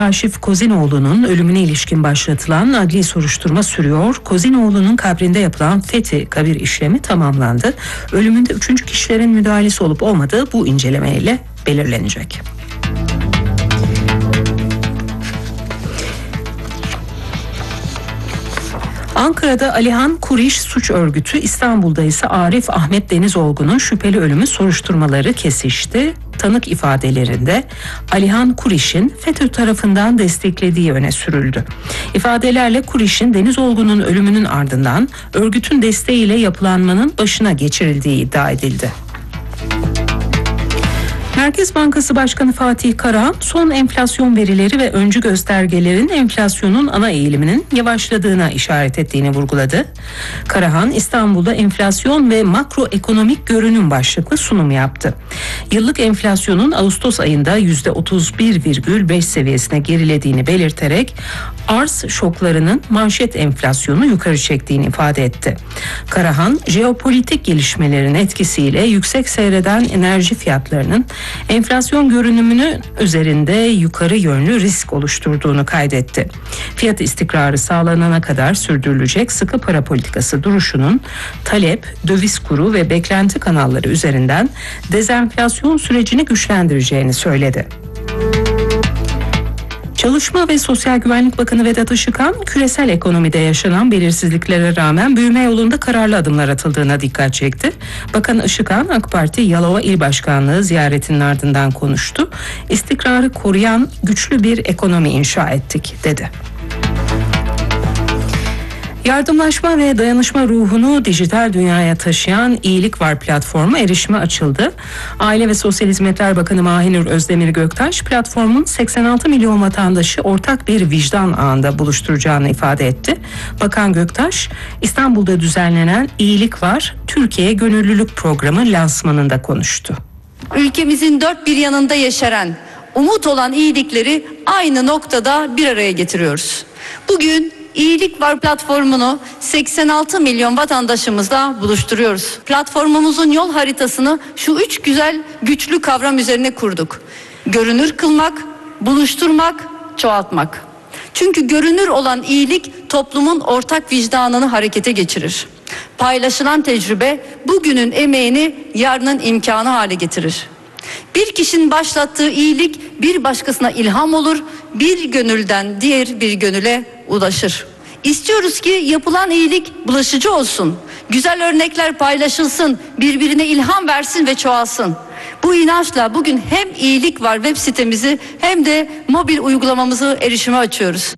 Kaşif Kozinoğlu'nun ölümüne ilişkin başlatılan adli soruşturma sürüyor. Kozinoğlu'nun kabrinde yapılan fethi kabir işlemi tamamlandı. Ölümünde 3. kişilerin müdahalesi olup olmadığı bu incelemeyle belirlenecek. Ankara'da Alihan Kuriş suç örgütü, İstanbul'da ise Arif Ahmet Denizolgu'nun şüpheli ölümü soruşturmaları kesişti. Tanık ifadelerinde Alihan Kuriş'in FETÖ tarafından desteklediği öne sürüldü. İfadelerle Kuriş'in Denizolgu'nun ölümünün ardından örgütün desteğiyle yapılanmanın başına geçirildiği iddia edildi. Merkez Bankası Başkanı Fatih Karahan, son enflasyon verileri ve öncü göstergelerin enflasyonun ana eğiliminin yavaşladığına işaret ettiğini vurguladı. Karahan, İstanbul'da enflasyon ve makroekonomik görünüm başlıklı sunum yaptı. Yıllık enflasyonun Ağustos ayında %31,5 seviyesine gerilediğini belirterek arz şoklarının manşet enflasyonu yukarı çektiğini ifade etti. Karahan, jeopolitik gelişmelerin etkisiyle yüksek seyreden enerji fiyatlarının enflasyon görünümünün üzerinde yukarı yönlü risk oluşturduğunu kaydetti. Fiyat istikrarı sağlanana kadar sürdürülecek sıkı para politikası duruşunun talep, döviz kuru ve beklenti kanalları üzerinden dezenflasyon sürecini güçlendireceğini söyledi. Çalışma ve Sosyal Güvenlik Bakanı Vedat Işıkhan, küresel ekonomide yaşanan belirsizliklere rağmen büyüme yolunda kararlı adımlar atıldığına dikkat çekti. Bakan Işıkhan, AK Parti Yalova İl Başkanlığı ziyaretinin ardından konuştu. İstikrarı koruyan güçlü bir ekonomi inşa ettik, dedi. Yardımlaşma ve dayanışma ruhunu dijital dünyaya taşıyan İyilik Var platformu erişime açıldı. Aile ve Sosyal Hizmetler Bakanı Mahinur Özdemir Göktaş, platformun 86 milyon vatandaşı ortak bir vicdan ağında buluşturacağını ifade etti. Bakan Göktaş, İstanbul'da düzenlenen İyilik Var Türkiye Gönüllülük Programı lansmanında konuştu. Ülkemizin dört bir yanında yeşeren, umut olan iyilikleri aynı noktada bir araya getiriyoruz. Bugün İyilik Var platformunu 86 milyon vatandaşımızla buluşturuyoruz. Platformumuzun yol haritasını şu 3 güçlü kavram üzerine kurduk. Görünür kılmak, buluşturmak, çoğaltmak. Çünkü görünür olan iyilik toplumun ortak vicdanını harekete geçirir. Paylaşılan tecrübe bugünün emeğini yarının imkanı hale getirir. Bir kişinin başlattığı iyilik bir başkasına ilham olur, bir gönülden diğer bir gönüle ulaşır. İstiyoruz ki yapılan iyilik bulaşıcı olsun, güzel örnekler paylaşılsın, birbirine ilham versin ve çoğalsın. Bu inançla bugün hem İyilik Var web sitemizi hem de mobil uygulamamızı erişime açıyoruz.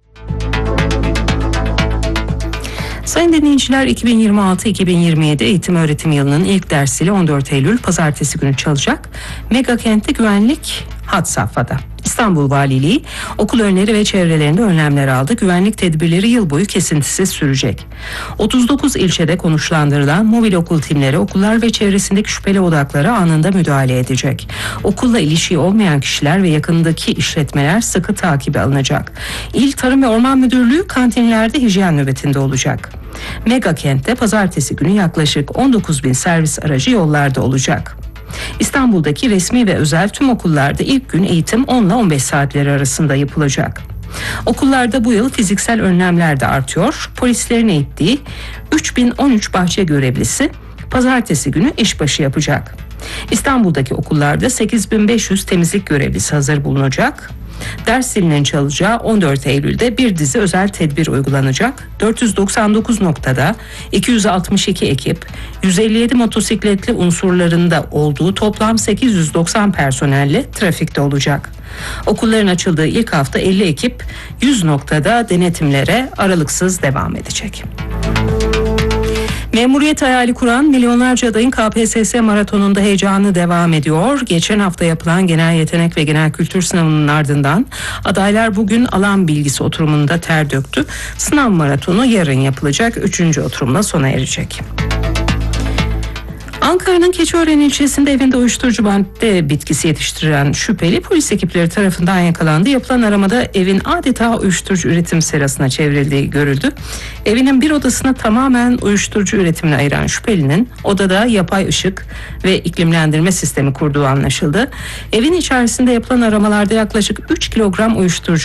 Sayın dinleyiciler, 2026-2027 eğitim öğretim yılının ilk dersiyle 14 Eylül Pazartesi günü çalacak. Mega kentte güvenlik had safhada. İstanbul Valiliği okul önleri ve çevrelerinde önlemler aldı. Güvenlik tedbirleri yıl boyu kesintisiz sürecek. 39 ilçede konuşlandırılan mobil okul timleri okullar ve çevresindeki şüpheli odaklara anında müdahale edecek. Okulla ilişiği olmayan kişiler ve yakındaki işletmeler sıkı takibe alınacak. İl Tarım ve Orman Müdürlüğü kantinlerde hijyen nöbetinde olacak. Mega kentte pazartesi günü yaklaşık 19.000 servis aracı yollarda olacak. İstanbul'daki resmi ve özel tüm okullarda ilk gün eğitim 10 ile 15 saatleri arasında yapılacak. Okullarda bu yıl fiziksel önlemler de artıyor. Polislerin eğittiği 3013 bahçe görevlisi pazartesi günü işbaşı yapacak. İstanbul'daki okullarda 8500 temizlik görevlisi hazır bulunacak. Ders zilinin çalacağı 14 Eylül'de bir dizi özel tedbir uygulanacak. 499 noktada 262 ekip, 157 motosikletli unsurlarında olduğu toplam 890 personelle trafikte olacak. Okulların açıldığı ilk hafta 50 ekip 100 noktada denetimlere aralıksız devam edecek. Memuriyet hayali kuran milyonlarca adayın KPSS maratonunda heyecanı devam ediyor. Geçen hafta yapılan genel yetenek ve genel kültür sınavının ardından adaylar bugün alan bilgisi oturumunda ter döktü. Sınav maratonu yarın yapılacak 3. oturumla sona erecek. Ankara'nın Keçiören ilçesinde evinde uyuşturucu madde bitkisi yetiştiren şüpheli polis ekipleri tarafından yakalandı. Yapılan aramada evin adeta uyuşturucu üretim serasına çevrildiği görüldü. Evinin bir odasına tamamen uyuşturucu üretimine ayıran şüphelinin odada yapay ışık ve iklimlendirme sistemi kurduğu anlaşıldı. Evin içerisinde yapılan aramalarda yaklaşık 3 kilogram uyuşturucu